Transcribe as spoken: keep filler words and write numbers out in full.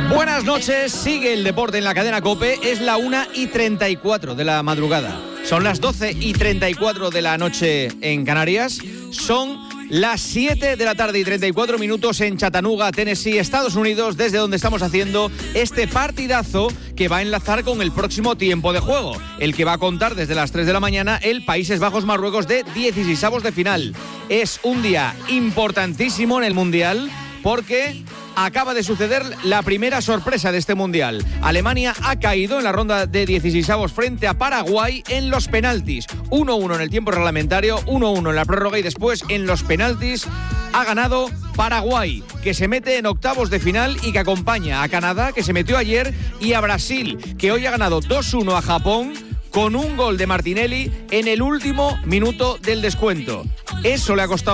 Buenas noches, sigue el deporte en la cadena COPE, es la una y treinta y cuatro de la madrugada. Son las doce y treinta y cuatro de la noche en Canarias, son las siete de la tarde y treinta y cuatro minutos en Chattanooga, Tennessee, Estados Unidos, desde donde estamos haciendo este partidazo que va a enlazar con el próximo tiempo de juego, el que va a contar desde las tres de la mañana el Países Bajos-Marruecos de dieciseisavos de final. Es un día importantísimo en el Mundial porque acaba de suceder la primera sorpresa de este Mundial. Alemania ha caído en la ronda de dieciseisavos frente a Paraguay en los penaltis. uno uno en el tiempo reglamentario, uno uno en la prórroga y después en los penaltis ha ganado Paraguay, que se mete en octavos de final y que acompaña a Canadá, que se metió ayer, y a Brasil, que hoy ha ganado dos uno a Japón con un gol de Martinelli en el último minuto del descuento. Eso le ha costado